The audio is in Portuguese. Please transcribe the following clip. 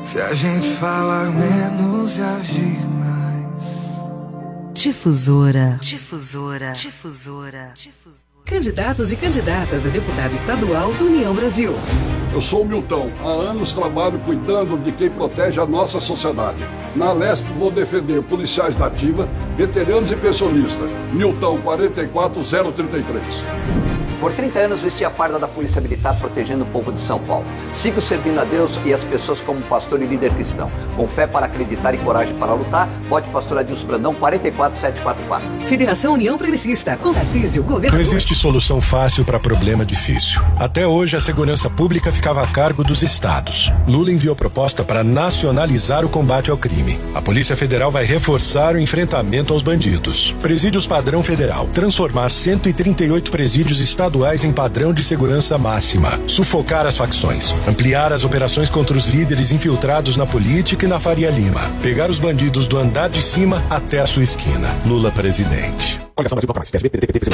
Se a gente falar menos e agir mais. Difusora. Candidatos e candidatas a deputado estadual do União Brasil. Eu sou o Milton. Há anos trabalho cuidando de quem protege a nossa sociedade. Na Lesp vou defender policiais da ativa, veteranos e pensionistas. Milton 44033. Por 30 anos vesti a farda da Polícia Militar protegendo o povo de São Paulo. Sigo servindo a Deus e as pessoas como pastor e líder cristão. Com fé para acreditar e coragem para lutar, vote Pastor Adilson Brandão 44744. Federação União Progressista, com Tarcísio, governador. Não existe solução fácil para problema difícil. Até hoje a segurança pública ficava a cargo dos estados. Lula enviou proposta para nacionalizar o combate ao crime. A Polícia Federal vai reforçar o enfrentamento aos bandidos. Presídios padrão federal. Transformar 138 presídios estaduais em padrão de segurança máxima. Sufocar as facções. Ampliar as operações contra os líderes infiltrados na política e na Faria Lima. Pegar os bandidos do andar de cima até a sua esquina. Lula presidente. Coligação Brasil para mais. PSB, PDT, PTB,